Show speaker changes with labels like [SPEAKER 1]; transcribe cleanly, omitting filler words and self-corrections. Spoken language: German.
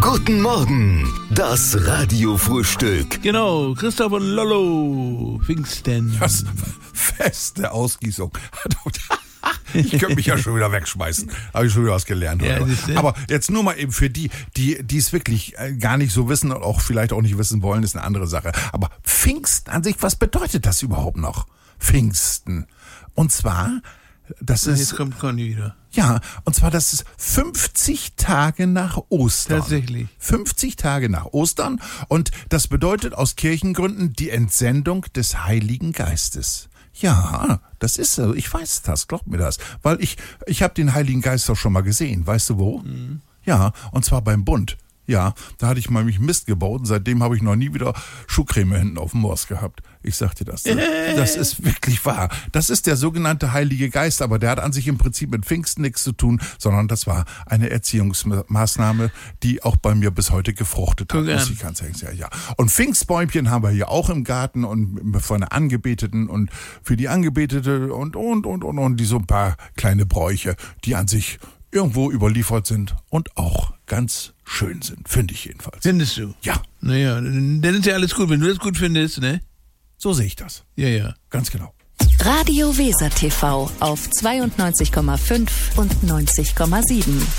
[SPEAKER 1] Guten Morgen, das Radiofrühstück.
[SPEAKER 2] Genau, Christoph und Lollo, Pfingsten.
[SPEAKER 3] Das feste Ausgießung. Ich könnte mich ja schon wieder wegschmeißen. Habe ich schon wieder was gelernt.
[SPEAKER 2] Ja,
[SPEAKER 3] aber jetzt nur mal eben für die es wirklich gar nicht so wissen und auch vielleicht auch nicht wissen wollen, ist eine andere Sache. Aber Pfingsten an sich, was bedeutet das überhaupt noch? Pfingsten. Und zwar, das ist...
[SPEAKER 2] Jetzt kommt Conny wieder.
[SPEAKER 3] Ja, und zwar, das ist 50 Tage nach Ostern.
[SPEAKER 2] Tatsächlich.
[SPEAKER 3] 50 Tage nach Ostern. Und das bedeutet aus Kirchengründen die Entsendung des Heiligen Geistes. Ja, das ist so. Ich weiß das, glaub mir das. Weil ich habe den Heiligen Geist doch schon mal gesehen. Weißt du wo? Mhm. Ja, und zwar beim Bund. Ja, da hatte ich mal mich Mist gebaut und seitdem habe ich noch nie wieder Schuhcreme hinten auf dem Moors gehabt. Ich sag dir das. Das ist wirklich wahr. Das ist der sogenannte Heilige Geist, aber der hat an sich im Prinzip mit Pfingsten nichts zu tun, sondern das war eine Erziehungsmaßnahme, die auch bei mir bis heute gefruchtet hat. Muss ich ganz ehrlich sagen, ja. Und Pfingstbäumchen haben wir hier auch im Garten und von der Angebeteten und für die Angebetete und die so ein paar kleine Bräuche, die an sich irgendwo überliefert sind und auch ganz schön sind, finde ich jedenfalls.
[SPEAKER 2] Findest du?
[SPEAKER 3] Ja.
[SPEAKER 2] Naja, dann ist ja alles gut, wenn du das gut findest, ne?
[SPEAKER 3] So sehe ich das.
[SPEAKER 2] Ja.
[SPEAKER 3] Ganz genau.
[SPEAKER 4] Radio Weser TV auf 92,5 und 90,7.